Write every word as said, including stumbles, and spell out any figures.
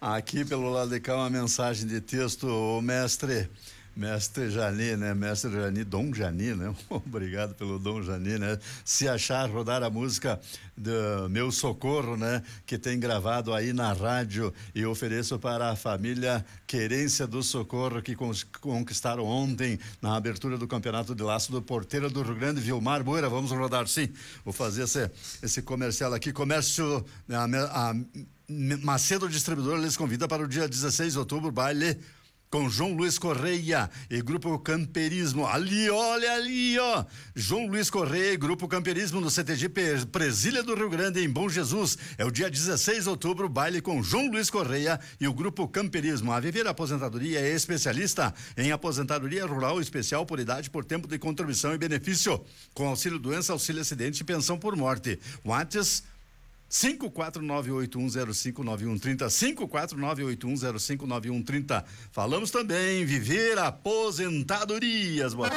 Aqui pelo lado de cá uma mensagem de texto, o mestre, mestre Jani, né? Mestre Jani, Dom Jani, né? Obrigado pelo Dom Jani, né? Se achar, rodar a música do Meu Socorro, né? Que tem gravado aí na rádio e ofereço para a família Querência do Socorro que conquistaram ontem na abertura do Campeonato de Laço do Porteiro do Rio Grande, Vilmar Moura. Vamos rodar sim, vou fazer esse, esse comercial aqui, comércio a, a Macedo Distribuidor lhes convida para o dia dezesseis de outubro, baile com João Luiz Correia e Grupo Camperismo. Ali, olha ali, ó. João Luiz Correia e Grupo Camperismo no C T G Presília do Rio Grande, em Bom Jesus. É o dia dezesseis de outubro, baile com João Luiz Correia e o Grupo Camperismo. A Viver Aposentadoria é especialista em aposentadoria rural especial por idade, por tempo de contribuição e benefício, com auxílio doença, auxílio acidente e pensão por morte. WhatsApp cinco quatro nove oito um zero cinco nove um três zero, cinco quatro nove oito um zero cinco nove um três zero. Falamos também em Viver Aposentadorias. Boa